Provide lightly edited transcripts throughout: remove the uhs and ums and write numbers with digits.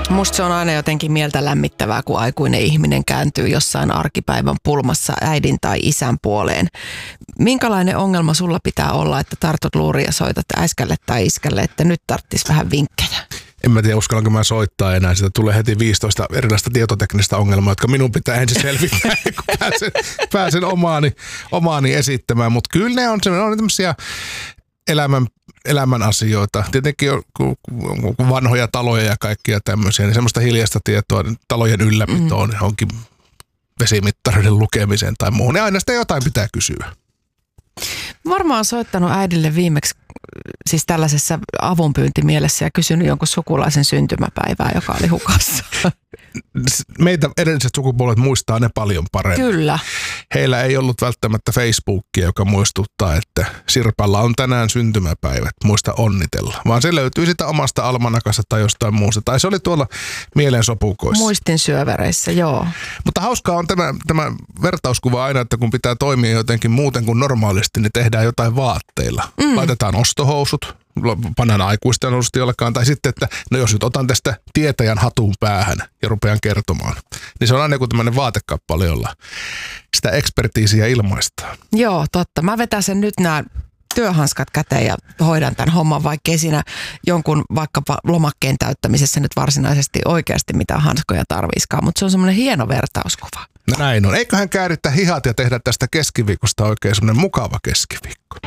Musta se on aina jotenkin mieltä lämmittävää, kun aikuinen ihminen kääntyy jossain arkipäivän pulmassa äidin tai isän puoleen. Minkälainen ongelma sulla pitää olla, että tartut luuriin ja soitat äiskälle tai iskälle, että nyt tarttis vähän vinkkejä? En mä tiedä, uskallanko mä soittaa enää. Siitä tulee heti 15 erilaista tietoteknistä ongelmaa, jotka minun pitää ensin selvittää, kun pääsen omaani esittämään. Mutta kyllä ne on tämmöisiä elämän asioita. Tietenkin on vanhoja taloja ja kaikkia tämmöisiä, niin semmoista hiljaista tietoa talojen ylläpitoon, johonkin vesimittareiden lukemiseen tai muuhun. Ja aina sitä jotain pitää kysyä. Varmaan soittanut äidille viimeksi siis tällaisessa avunpyyntimielessä ja kysynyt jonkun sukulaisen syntymäpäivää, joka oli hukassa. Meitä edelliset sukupolvet muistaa ne paljon paremmin. Kyllä. Heillä ei ollut välttämättä Facebookia, joka muistuttaa, että Sirpalla on tänään syntymäpäivät, muista onnitella. Vaan se löytyy sitä omasta almanakasta tai jostain muusta. Tai se oli tuolla mielensopukoissa. Muistin syövereissä, joo. Mutta hauskaa on tämä vertauskuva aina, että kun pitää toimia jotenkin muuten kuin normaalisti, niin tehdään jotain vaatteilla. Laitetaan ostohousut, pannaan aikuisten housut jollekaan. Tai sitten, että no jos nyt otan tästä tietäjän hatun päähän ja rupean kertomaan. Niin se on aina joku tämmöinen vaatekappale, jolla sitä ekspertiisiä ilmaistaan. Joo, totta. Mä vetäsen nyt nämä työhanskat käteen ja hoidan tämän homman, vaikkei siinä jonkun vaikkapa lomakkeen täyttämisessä nyt varsinaisesti oikeasti mitään hanskoja tarviiskaan, mutta se on semmoinen hieno vertauskuva. No näin on. Eiköhän käärittää hihat ja tehdä tästä keskiviikosta oikein semmoinen mukava keskiviikko.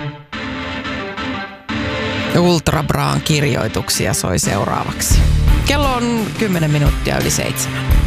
Ultra Braan kirjoituksia soi seuraavaksi. Kello on 10 minuuttia yli 7.